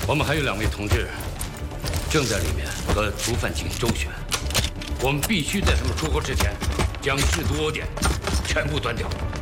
我们还有2位同志正在里面和毒贩进行周旋，我们必须在他们出国之前将制毒窝点全部端掉。